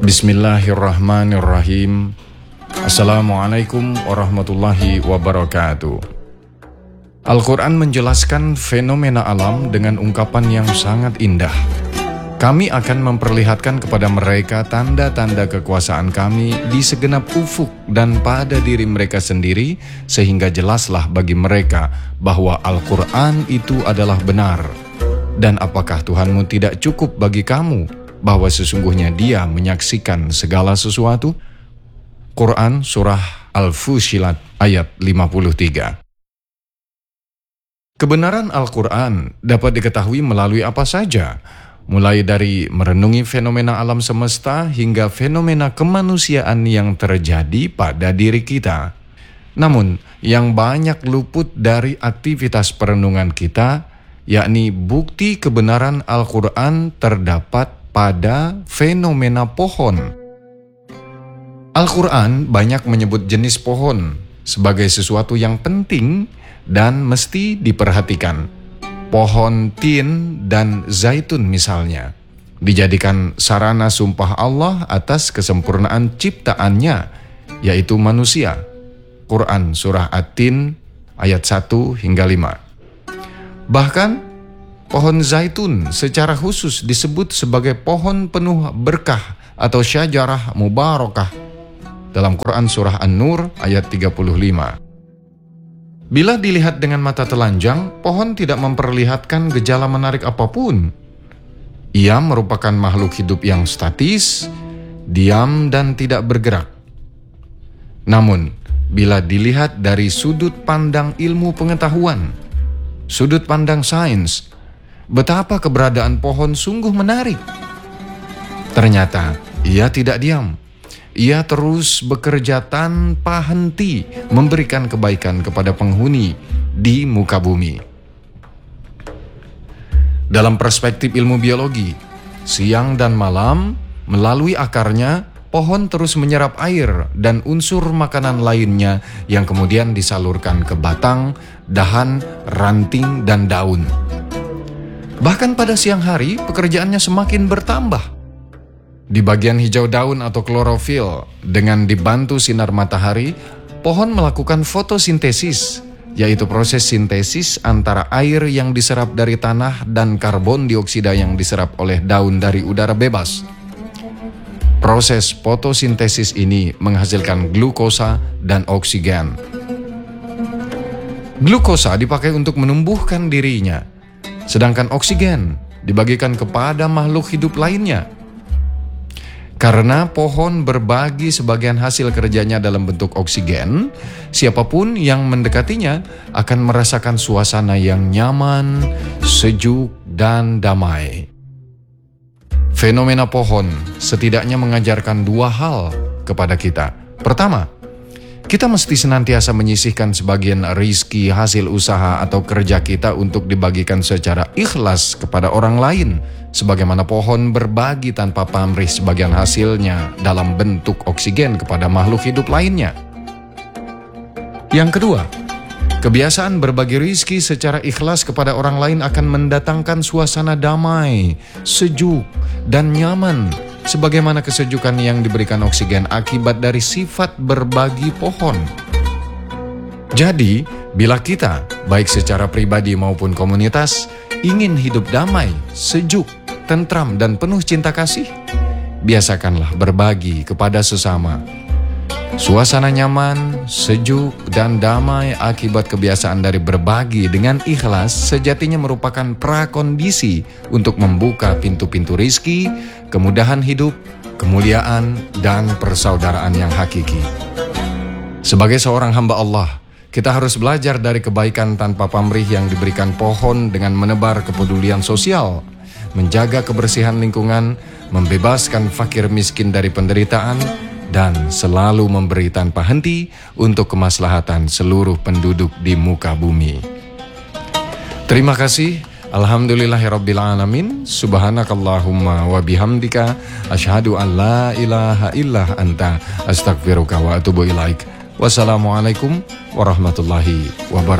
Bismillahirrahmanirrahim. Assalamualaikum warahmatullahi wabarakatuh. Al-Quran menjelaskan fenomena alam dengan ungkapan yang sangat indah. Kami akan memperlihatkan kepada mereka tanda-tanda kekuasaan kami di segenap ufuk dan pada diri mereka sendiri, sehingga jelaslah bagi mereka bahwa Al-Quran itu adalah benar. Dan apakah Tuhanmu tidak cukup bagi kamu bahwa sesungguhnya Dia menyaksikan segala sesuatu? Quran Surah Al-Fussilat ayat 53. Kebenaran Al-Quran dapat diketahui melalui apa saja, mulai dari merenungi fenomena alam semesta hingga fenomena kemanusiaan yang terjadi pada diri kita. Namun, yang banyak luput dari aktivitas perenungan kita, yakni bukti kebenaran Al-Quran terdapat pada fenomena pohon. Al-Quran banyak menyebut jenis pohon sebagai sesuatu yang penting dan mesti diperhatikan. Pohon tin dan zaitun misalnya dijadikan sarana sumpah Allah atas kesempurnaan ciptaannya, yaitu manusia. Quran Surah At-Tin ayat 1 hingga 5. Bahkan pohon zaitun secara khusus disebut sebagai pohon penuh berkah atau syajarah mubarakah dalam Quran Surah An-Nur ayat 35. Bila dilihat dengan mata telanjang, pohon tidak memperlihatkan gejala menarik apapun. Ia merupakan makhluk hidup yang statis, diam dan tidak bergerak. Namun, bila dilihat dari sudut pandang ilmu pengetahuan, sudut pandang sains, betapa keberadaan pohon sungguh menarik. Ternyata ia tidak diam. Ia terus bekerja tanpa henti memberikan kebaikan kepada penghuni di muka bumi. Dalam perspektif ilmu biologi, siang dan malam melalui akarnya, pohon terus menyerap air dan unsur makanan lainnya yang kemudian disalurkan ke batang, dahan, ranting, dan daun. Bahkan pada siang hari, pekerjaannya semakin bertambah. Di bagian hijau daun atau klorofil, dengan dibantu sinar matahari, pohon melakukan fotosintesis, yaitu proses sintesis antara air yang diserap dari tanah dan karbon dioksida yang diserap oleh daun dari udara bebas. Proses fotosintesis ini menghasilkan glukosa dan oksigen. Glukosa dipakai untuk menumbuhkan dirinya, sedangkan oksigen dibagikan kepada makhluk hidup lainnya. Karena pohon berbagi sebagian hasil kerjanya dalam bentuk oksigen, siapapun yang mendekatinya akan merasakan suasana yang nyaman, sejuk, dan damai. Fenomena pohon setidaknya mengajarkan dua hal kepada kita. Pertama, kita mesti senantiasa menyisihkan sebagian rizki hasil usaha atau kerja kita untuk dibagikan secara ikhlas kepada orang lain, sebagaimana pohon berbagi tanpa pamrih sebagian hasilnya dalam bentuk oksigen kepada makhluk hidup lainnya. Yang kedua, kebiasaan berbagi rizki secara ikhlas kepada orang lain akan mendatangkan suasana damai, sejuk, dan nyaman, sebagaimana kesejukan yang diberikan oksigen akibat dari sifat berbagi pohon. Jadi, bila kita, baik secara pribadi maupun komunitas, ingin hidup damai, sejuk, tentram, dan penuh cinta kasih, biasakanlah berbagi kepada sesama. Suasana nyaman, sejuk, dan damai akibat kebiasaan dari berbagi dengan ikhlas sejatinya merupakan prakondisi untuk membuka pintu-pintu rizki, kemudahan hidup, kemuliaan, dan persaudaraan yang hakiki. Sebagai seorang hamba Allah, kita harus belajar dari kebaikan tanpa pamrih yang diberikan pohon dengan menebar kepedulian sosial, menjaga kebersihan lingkungan, membebaskan fakir miskin dari penderitaan, dan selalu memberi tanpa henti untuk kemaslahatan seluruh penduduk di muka bumi. Terima kasih. Alhamdulillahirrabbilalamin. Subhanakallahumma wa bihamdika asyhadu an la ilaha illa anta astaghfiruka wa atubu ilaik. Wassalamualaikum warahmatullahi wabarakatuh.